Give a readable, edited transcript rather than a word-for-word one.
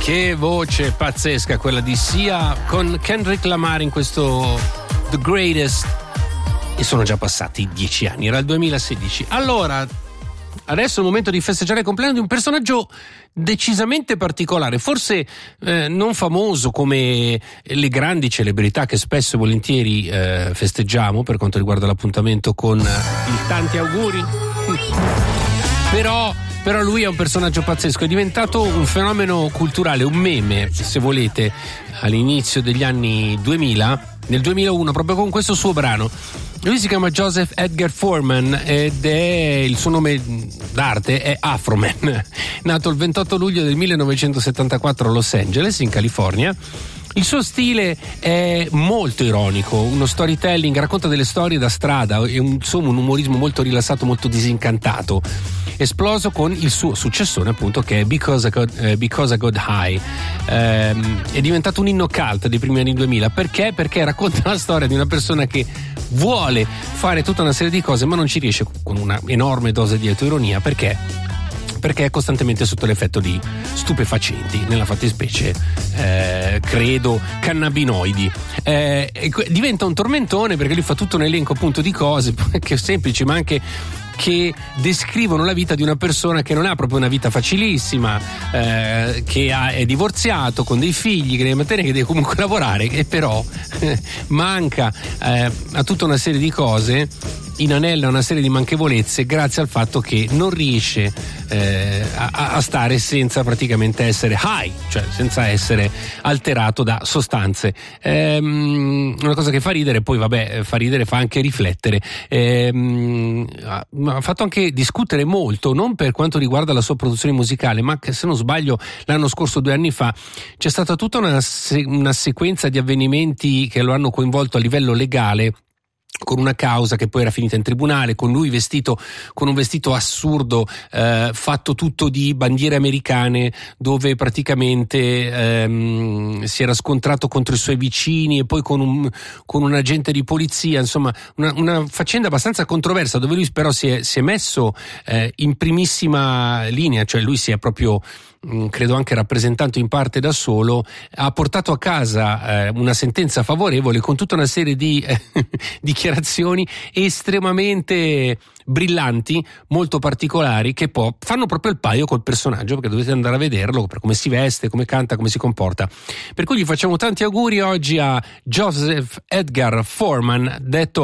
Che voce pazzesca quella di Sia con Kendrick Lamar in questo The Greatest, e sono già passati 10 anni, era il 2016. Allora, adesso è il momento di festeggiare il compleanno di un personaggio decisamente particolare, forse non famoso come le grandi celebrità che spesso e volentieri festeggiamo per quanto riguarda l'appuntamento con il tanti auguri. Però lui è un personaggio pazzesco, è diventato un fenomeno culturale, un meme, se volete, all'inizio degli anni 2000, nel 2001, proprio con questo suo brano. Lui si chiama Joseph Edgar Foreman ed è il suo nome d'arte è Afroman, nato il 28 luglio del 1974 a Los Angeles, in California. Il suo stile è molto ironico, uno storytelling, racconta delle storie da strada e un umorismo molto rilassato, molto disincantato, esploso con il suo successone, appunto, che è Because I Got High. È diventato un inno cult dei primi anni 2000. Perché? Perché racconta la storia di una persona che vuole fare tutta una serie di cose ma non ci riesce, con una enorme dose di autoironia. Perché è costantemente sotto l'effetto di stupefacenti, nella fattispecie credo cannabinoidi. Diventa un tormentone perché lui fa tutto un elenco, appunto, di cose che semplici ma anche che descrivono la vita di una persona che non ha proprio una vita facilissima, che è divorziato con dei figli, che deve mantenere, che deve comunque lavorare, e però manca a tutta una serie di cose, inanella una serie di manchevolezze grazie al fatto che non riesce a stare senza praticamente essere high, cioè senza essere alterato da sostanze. Una cosa che fa ridere, poi fa ridere, fa anche riflettere. Ha fatto anche discutere molto, non per quanto riguarda la sua produzione musicale, ma che, se non sbaglio, l'anno scorso, 2 anni fa, c'è stata tutta una sequenza di avvenimenti che lo hanno coinvolto a livello legale, con una causa che poi era finita in tribunale, con lui vestito con un vestito assurdo, fatto tutto di bandiere americane, dove praticamente si era scontrato contro i suoi vicini, e poi con un agente di polizia. Insomma, una faccenda abbastanza controversa, dove lui però si è messo in primissima linea, cioè lui si è proprio, credo anche rappresentato in parte da solo, ha portato a casa una sentenza favorevole con tutta una serie di dichiarazioni estremamente brillanti, molto particolari, che poi fanno proprio il paio col personaggio, perché dovete andare a vederlo per come si veste, come canta, come si comporta. Per cui gli facciamo tanti auguri oggi a Joseph Edgar Foreman, detto